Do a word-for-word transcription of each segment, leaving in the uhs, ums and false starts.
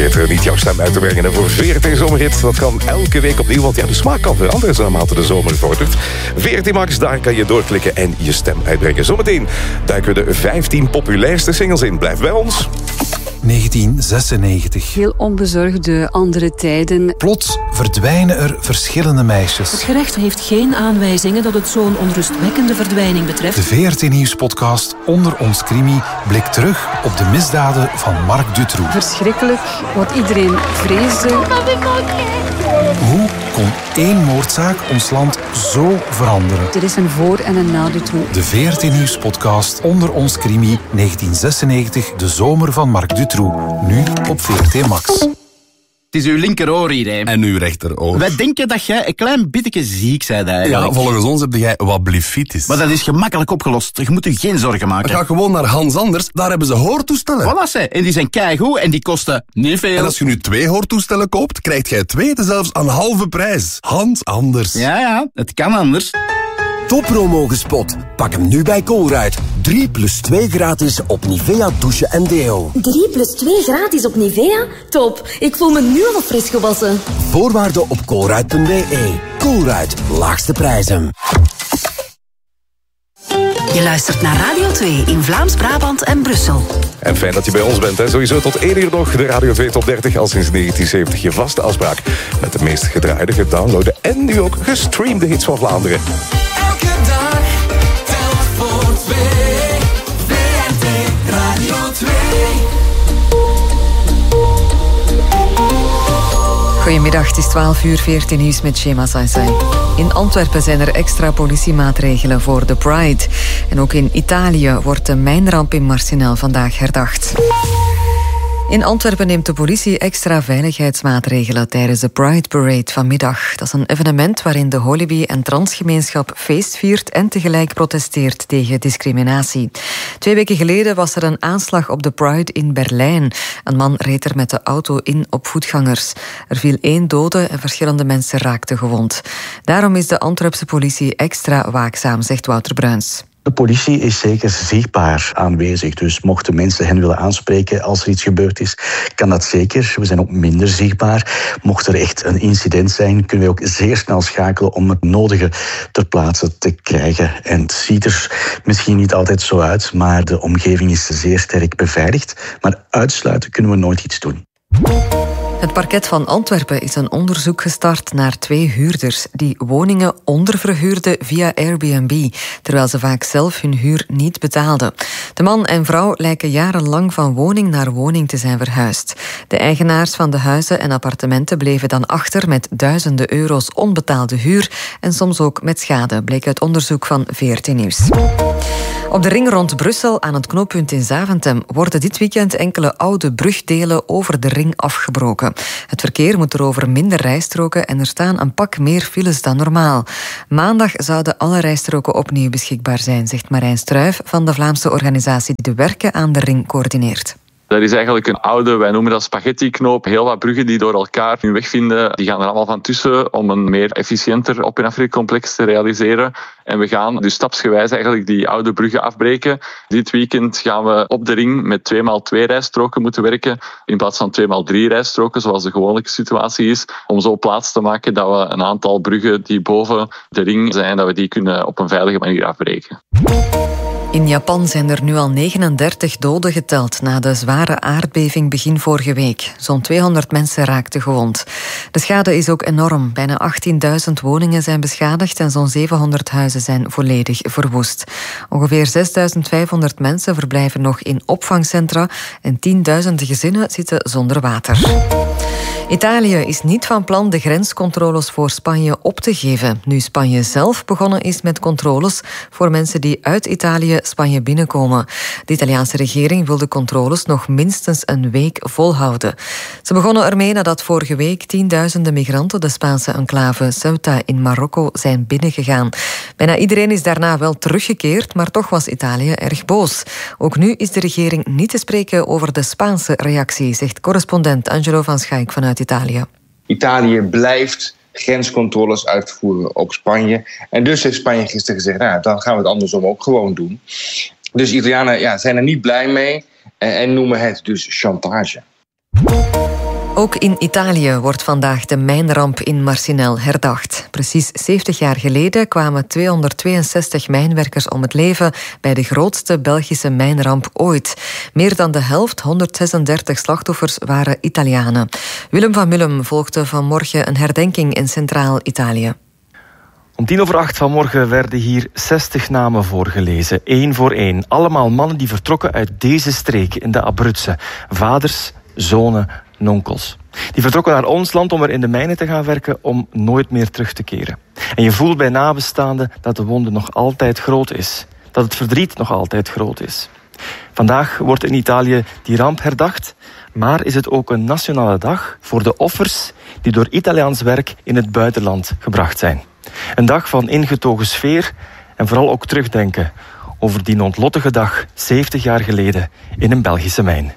Vergeet er niet jouw stem uit te brengen. En voor V R T Zomerhit, dat kan elke week opnieuw. Want ja, de smaak kan veranderen naarmate de zomer vordert. V R T Max, daar kan je doorklikken en je stem uitbrengen. Zometeen duiken we de vijftien populairste singles in. Blijf bij ons. negentien zesennegentig. Heel onbezorgde andere tijden. Plots verdwijnen er verschillende meisjes. Het gerecht heeft geen aanwijzingen dat het zo'n onrustwekkende verdwijning betreft. De V R T Nieuws-podcast Onder ons Crimi blikt terug op de misdaden van Marc Dutroux. Verschrikkelijk, wat iedereen vreesde. Hoe kon één moordzaak ons land zo veranderen? Er is een voor- en een na Dutroux. De V R T Nieuws-podcast Onder ons Crimi negentien zesennegentig, de zomer van Marc Dutroux. Nu op V R T Max. Het is uw linkeroor hier, hè. En uw rechteroor. Wij denken dat jij een klein beetje ziek bent eigenlijk. Ja, volgens ons heb jij wat blifitis. Maar dat is gemakkelijk opgelost. Je moet je geen zorgen maken. Ga gewoon naar Hans Anders, daar hebben ze hoortoestellen. Voilà, ze. En die zijn keigoed en die kosten niet veel. En als je nu twee hoortoestellen koopt, krijgt jij twee zelfs aan halve prijs. Hans Anders. Ja, ja, het kan anders. Toppromo gespot. Pak hem nu bij Colruyt. drie plus twee gratis op Nivea douche en deo. drie plus twee gratis op Nivea? Top. Ik voel me nu al fris gewassen. Voorwaarden op colruyt punt b e. Colruyt. Laagste prijzen. Je luistert naar Radio twee in Vlaams-Brabant en Brussel. En fijn dat je bij ons bent. Hè. Sowieso tot één uur nog de Radio twee Top dertig. Al sinds negentien zeventig je vaste afspraak. Met de meest gedraaide, gedownloade en nu ook gestreamde hits van Vlaanderen. Elke dag, telk voor twee. V R T Radio twee. Goedemiddag, het is twaalf uur, V R T Nieuws met Shema Saisai. In Antwerpen zijn er extra politiemaatregelen voor de Pride. En ook in Italië wordt de mijnramp in Marcinelle vandaag herdacht. In Antwerpen neemt de politie extra veiligheidsmaatregelen tijdens de Pride Parade vanmiddag. Dat is een evenement waarin de Holibi- en transgemeenschap feest viert en tegelijk protesteert tegen discriminatie. Twee weken geleden was er een aanslag op de Pride in Berlijn. Een man reed er met de auto in op voetgangers. Er viel één dode en verschillende mensen raakten gewond. Daarom is de Antwerpse politie extra waakzaam, zegt Wouter Bruins. De politie is zeker zichtbaar aanwezig. Dus mochten mensen hen willen aanspreken als er iets gebeurd is, kan dat zeker. We zijn ook minder zichtbaar. Mocht er echt een incident zijn, kunnen we ook zeer snel schakelen om het nodige ter plaatse te krijgen. En het ziet er misschien niet altijd zo uit, maar de omgeving is zeer sterk beveiligd. Maar uitsluiten kunnen we nooit iets doen. Het parket van Antwerpen is een onderzoek gestart naar twee huurders die woningen onderverhuurden via Airbnb, terwijl ze vaak zelf hun huur niet betaalden. De man en vrouw lijken jarenlang van woning naar woning te zijn verhuisd. De eigenaars van de huizen en appartementen bleven dan achter met duizenden euro's onbetaalde huur en soms ook met schade, bleek uit onderzoek van V R T Nieuws. Op de ring rond Brussel aan het knooppunt in Zaventem worden dit weekend enkele oude brugdelen over de ring afgebroken. Het verkeer moet er over minder rijstroken en er staan een pak meer files dan normaal. Maandag zouden alle rijstroken opnieuw beschikbaar zijn, zegt Marijn Struijf van de Vlaamse organisatie die de werken aan de ring coördineert. Dat is eigenlijk een oude, wij noemen dat spaghetti-knoop. Heel wat bruggen die door elkaar hun weg vinden, die gaan er allemaal van tussen om een meer efficiënter op- en afritcomplex te realiseren. En we gaan dus stapsgewijs eigenlijk die oude bruggen afbreken. Dit weekend gaan we op de ring met twee maal twee rijstroken moeten werken, in plaats van twee maal drie rijstroken, zoals de gewone situatie is, om zo plaats te maken dat we een aantal bruggen die boven de ring zijn, dat we die kunnen op een veilige manier afbreken. In Japan zijn er nu al negenendertig doden geteld na de zware aardbeving begin vorige week. Zo'n tweehonderd mensen raakten gewond. De schade is ook enorm. Bijna achttienduizend woningen zijn beschadigd en zo'n zevenhonderd huizen zijn volledig verwoest. Ongeveer zesduizend vijfhonderd mensen verblijven nog in opvangcentra en tienduizenden gezinnen zitten zonder water. Italië is niet van plan de grenscontroles voor Spanje op te geven, nu Spanje zelf begonnen is met controles voor mensen die uit Italië Spanje binnenkomen. De Italiaanse regering wil de controles nog minstens een week volhouden. Ze begonnen ermee nadat vorige week tienduizenden migranten de Spaanse enclave Ceuta in Marokko zijn binnengegaan. Bijna iedereen is daarna wel teruggekeerd, maar toch was Italië erg boos. Ook nu is de regering niet te spreken over de Spaanse reactie, zegt correspondent Angelo van Schaik vanuit Italië. Italië blijft grenscontroles uitvoeren op Spanje. En dus heeft Spanje gisteren gezegd, nou, dan gaan we het andersom ook gewoon doen. Dus Italianen ja, zijn er niet blij mee en, en noemen het dus chantage. Ook in Italië wordt vandaag de mijnramp in Marcinelle herdacht. Precies zeventig jaar geleden kwamen tweehonderdtweeënzestig mijnwerkers om het leven bij de grootste Belgische mijnramp ooit. Meer dan de helft, honderdzesendertig slachtoffers, waren Italianen. Willem van Mullum volgde vanmorgen een herdenking in Centraal-Italië. Om tien over acht vanmorgen werden hier zestig namen voorgelezen, één voor één. Allemaal mannen die vertrokken uit deze streek in de Abruzzen. Vaders, zonen, onkels. Die vertrokken naar ons land om er in de mijnen te gaan werken om nooit meer terug te keren. En je voelt bij nabestaanden dat de wonde nog altijd groot is. Dat het verdriet nog altijd groot is. Vandaag wordt in Italië die ramp herdacht, maar is het ook een nationale dag voor de offers die door Italiaans werk in het buitenland gebracht zijn. Een dag van ingetogen sfeer en vooral ook terugdenken over die noodlottige dag zeventig jaar geleden in een Belgische mijn.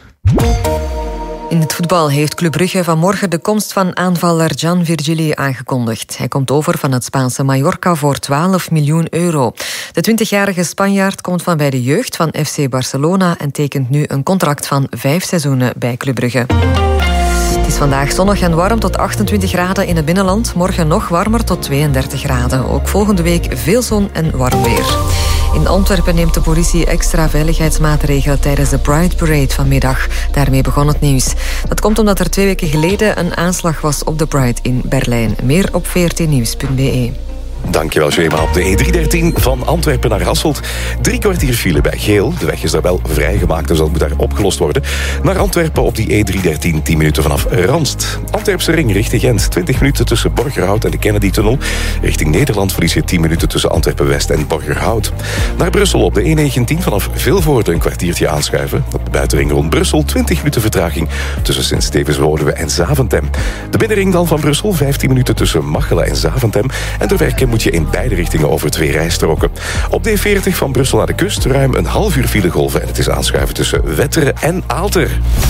In het voetbal heeft Club Brugge vanmorgen de komst van aanvaller Gian Virgili aangekondigd. Hij komt over van het Spaanse Mallorca voor twaalf miljoen euro. De twintigjarige Spanjaard komt van bij de jeugd van F C Barcelona en tekent nu een contract van vijf seizoenen bij Club Brugge. Het is vandaag zonnig en warm tot achtentwintig graden in het binnenland. Morgen nog warmer tot tweeëndertig graden. Ook volgende week veel zon en warm weer. In Antwerpen neemt de politie extra veiligheidsmaatregelen tijdens de Pride Parade vanmiddag. Daarmee begon het nieuws. Dat komt omdat er twee weken geleden een aanslag was op de Pride in Berlijn. Meer op v r t nieuws punt b e. Dankjewel, Shema. Op de E driehonderddertien van Antwerpen naar Hasselt. Drie kwartier file bij Geel. De weg is daar wel vrijgemaakt, dus dat moet daar opgelost worden. Naar Antwerpen op die E driehonderddertien, tien minuten vanaf Randst. Antwerpse ring richting Gent, twintig minuten tussen Borgerhout en de Kennedy-tunnel. Richting Nederland verlies je tien minuten tussen Antwerpen-West en Borgerhout. Naar Brussel op de E negentien vanaf Vilvoorde een kwartiertje aanschuiven. Op de buitenring rond Brussel, twintig minuten vertraging tussen Sint-Stevens-Woluwe en Zaventem. De binnenring dan van Brussel, vijftien minuten tussen Machelen en Zaventem. En door werken moet je in beide richtingen over twee rijstroken. Op de E veertig van Brussel naar de kust ruim een half uur filegolven en het is aanschuiven tussen Wetteren en Aalter.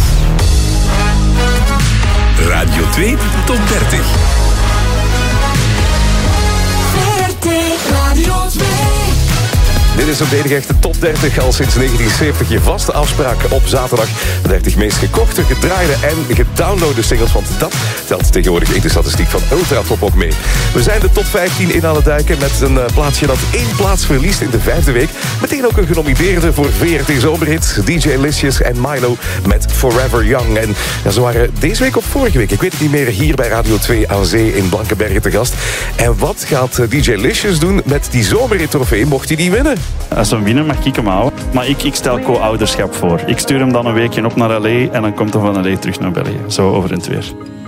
Radio twee Top dertig. Radio twee. Dit is een enige echte top dertig al sinds negentien zeventig. Je vaste afspraak op zaterdag. De dertig meest gekochte, gedraaide en gedownloade singles. Want dat telt tegenwoordig in de statistiek van Ultratop ook mee. We zijn de top vijftien in aan het duiken met een uh, plaatsje dat één plaats verliest in de vijfde week. Meteen ook een genomineerde voor V R T Zomerhit. D J Licious en Milo met Forever Young. En ja, ze waren deze week of vorige week, ik weet het niet meer, hier bij Radio twee aan zee in Blankenbergen te gast. En wat gaat uh, D J Licious doen met die Zomerhit trofee mocht hij die winnen? Als we hem winnen, mag ik hem houden. Maar ik, ik stel co-ouderschap voor. Ik stuur hem dan een weekje op naar L A en dan komt hij van L A terug naar België. Zo over en weer.